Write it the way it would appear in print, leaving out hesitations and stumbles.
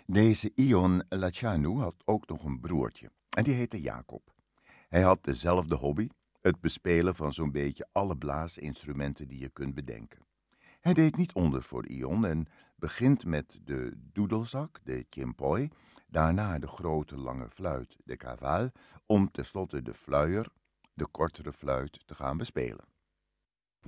Deze Ion Lacianu had ook nog een broertje en die heette Jacob. Hij had dezelfde hobby, het bespelen van zo'n beetje alle blaasinstrumenten die je kunt bedenken. Hij deed niet onder voor Ion en begint met de doedelzak, de chimpoi, daarna de grote lange fluit, de kaval, om tenslotte de fluier, de kortere fluit, te gaan bespelen.